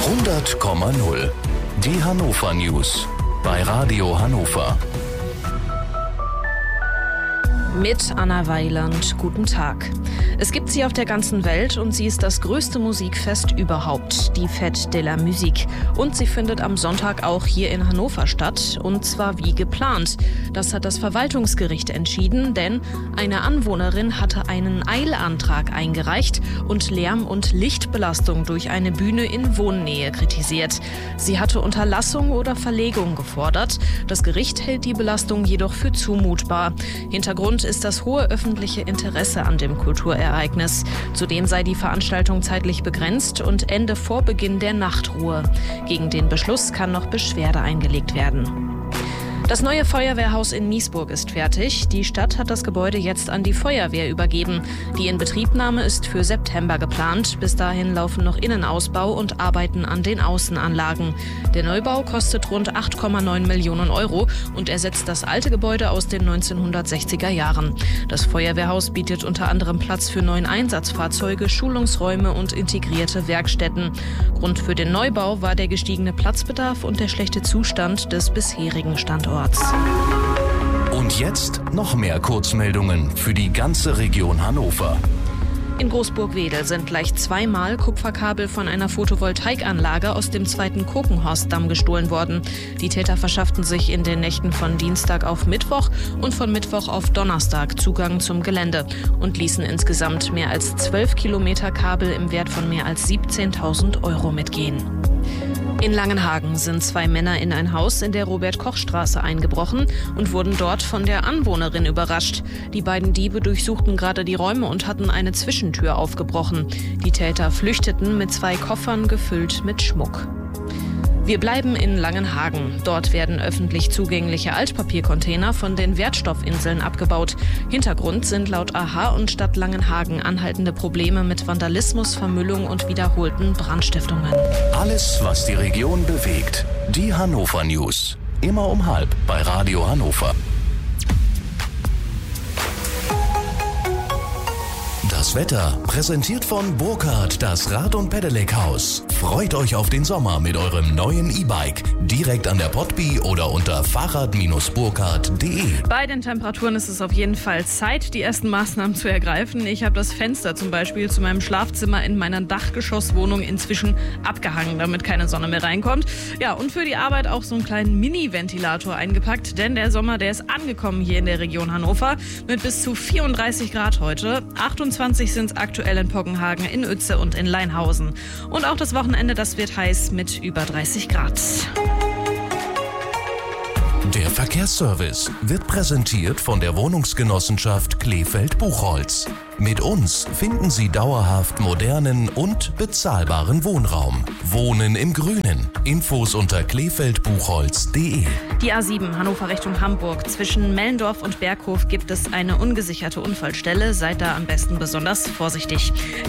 100,0. Die Hannover News bei Radio Hannover. Mit Anna Weiland, guten Tag. Es gibt sie auf der ganzen Welt und sie ist das größte Musikfest überhaupt, die Fête de la Musique. Und sie findet am Sonntag auch hier in Hannover statt, und zwar wie geplant. Das hat das Verwaltungsgericht entschieden, denn eine Anwohnerin hatte einen Eilantrag eingereicht und Lärm- und Lichtbelastung durch eine Bühne in Wohnnähe kritisiert. Sie hatte Unterlassung oder Verlegung gefordert. Das Gericht hält die Belastung jedoch für zumutbar. Hintergrund ist das hohe öffentliche Interesse an dem Kulturereignis. Zudem sei die Veranstaltung zeitlich begrenzt und ende vor Beginn der Nachtruhe. Gegen den Beschluss kann noch Beschwerde eingelegt werden. Das neue Feuerwehrhaus in Niesburg ist fertig. Die Stadt hat das Gebäude jetzt an die Feuerwehr übergeben. Die Inbetriebnahme ist für September geplant. Bis dahin laufen noch Innenausbau und Arbeiten an den Außenanlagen. Der Neubau kostet rund 8,9 Millionen Euro und ersetzt das alte Gebäude aus den 1960er Jahren. Das Feuerwehrhaus bietet unter anderem Platz für 9 Einsatzfahrzeuge, Schulungsräume und integrierte Werkstätten. Grund für den Neubau war der gestiegene Platzbedarf und der schlechte Zustand des bisherigen Standorts. Und jetzt noch mehr Kurzmeldungen für die ganze Region Hannover. In Großburg-Wedel sind gleich zweimal Kupferkabel von einer Photovoltaikanlage aus dem 2. Kokenhorstdamm gestohlen worden. Die Täter verschafften sich in den Nächten von Dienstag auf Mittwoch und von Mittwoch auf Donnerstag Zugang zum Gelände und ließen insgesamt mehr als 12 Kilometer Kabel im Wert von mehr als 17.000 Euro mitgehen. In Langenhagen sind 2 Männer in ein Haus in der Robert-Koch-Straße eingebrochen und wurden dort von der Anwohnerin überrascht. Die beiden Diebe durchsuchten gerade die Räume und hatten eine Zwischentür aufgebrochen. Die Täter flüchteten mit 2 Koffern gefüllt mit Schmuck. Wir bleiben in Langenhagen. Dort werden öffentlich zugängliche Altpapiercontainer von den Wertstoffinseln abgebaut. Hintergrund sind laut AHA und Stadt Langenhagen anhaltende Probleme mit Vandalismus, Vermüllung und wiederholten Brandstiftungen. Alles, was die Region bewegt. Die Hannover News. Immer um 12:30 bei Radio Hannover. Das Wetter präsentiert von Burkhardt, das Rad- und Pedelec-Haus. Freut euch auf den Sommer mit eurem neuen E-Bike. Direkt an der Potby oder unter fahrrad-burkhardt.de. Bei den Temperaturen ist es auf jeden Fall Zeit, die ersten Maßnahmen zu ergreifen. Ich habe das Fenster zum Beispiel zu meinem Schlafzimmer in meiner Dachgeschosswohnung inzwischen abgehangen, damit keine Sonne mehr reinkommt. Ja, und für die Arbeit auch so einen kleinen Mini-Ventilator eingepackt, denn der Sommer, der ist angekommen hier in der Region Hannover mit bis zu 34 Grad heute. 28 sind es aktuell in Poggenhagen, in Uetze und in Leinhausen. Und auch das Wochenende, das wird heiß mit über 30 Grad. Der Verkehrsservice wird präsentiert von der Wohnungsgenossenschaft Kleefeld-Buchholz. Mit uns finden Sie dauerhaft modernen und bezahlbaren Wohnraum. Wohnen im Grünen. Infos unter kleefeldbuchholz.de. Die A7 Hannover Richtung Hamburg. Zwischen Mellendorf und Berghof gibt es eine ungesicherte Unfallstelle. Seid da am besten besonders vorsichtig.